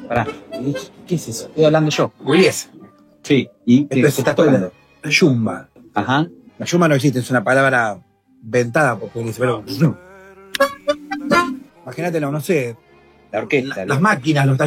Pará. ¿Qué es eso? Estoy hablando yo. Willies. Sí. ¿Y Esto qué es estás tocando? la yumba. Ajá. La yumba no existe, es una palabra inventada por Willies, pero... Imagínatelo, no sé, La orquesta. las máquinas, los